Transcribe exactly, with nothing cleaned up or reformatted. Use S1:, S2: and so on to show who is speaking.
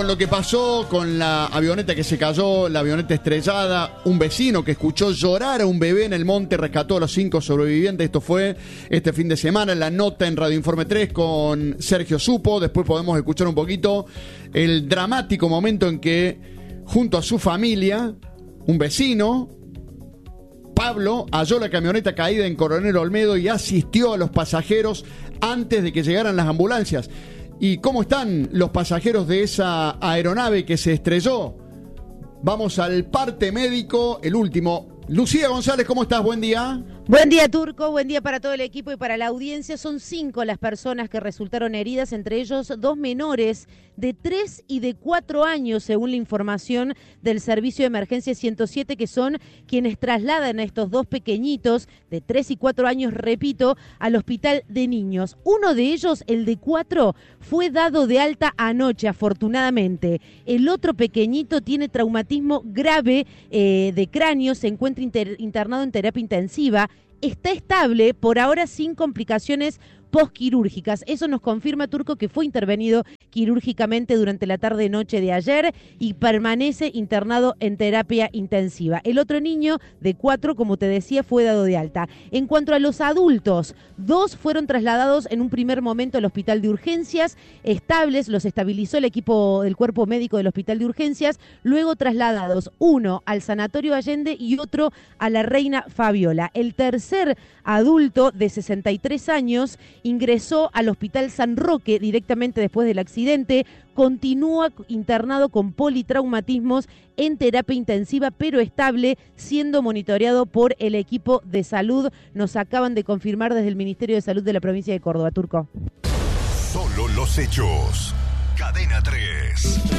S1: Con lo que pasó con la avioneta que se cayó, la avioneta estrellada, un vecino que escuchó llorar a un bebé en el monte rescató a los cinco sobrevivientes. Esto fue este fin de semana en la nota en Radio Informe tres con Sergio Supo. Después podemos escuchar un poquito el dramático momento en que, junto a su familia, un vecino, Pablo, halló la camioneta caída en Coronel Olmedo y asistió a los pasajeros antes de que llegaran las ambulancias. ¿Y cómo están los pasajeros de esa aeronave que se estrelló? Vamos al parte médico, el último. Lucía González, ¿cómo estás? Buen día.
S2: Buen día, Turco. Buen día para todo el equipo y para la audiencia. Son cinco las personas que resultaron heridas, entre ellos dos menores de tres y de cuatro años, según la información del Servicio de Emergencia ciento siete, que son quienes trasladan a estos dos pequeñitos de tres y cuatro años, repito, al hospital de niños. Uno de ellos, el de cuatro, fue dado de alta anoche, afortunadamente. El otro pequeñito tiene traumatismo grave eh, de cráneo, se encuentra inter- internado en terapia intensiva. Está estable, por ahora sin complicaciones postquirúrgicas. Eso nos confirma, Turco, que fue intervenido quirúrgicamente durante la tarde-noche de ayer y permanece internado en terapia intensiva. El otro niño, de cuatro, como te decía, fue dado de alta. En cuanto a los adultos, dos fueron trasladados en un primer momento al hospital de urgencias, estables, los estabilizó el equipo del cuerpo médico del hospital de urgencias, luego trasladados, uno al Sanatorio Allende y otro a la Reina Fabiola. El tercer adulto, de sesenta y tres años, ingresó al Hospital San Roque directamente después del accidente, continúa internado con politraumatismos en terapia intensiva, pero estable, siendo monitoreado por el equipo de salud. Nos acaban de confirmar desde el Ministerio de Salud de la provincia de Córdoba, Turco.
S3: Solo los hechos. Cadena tres.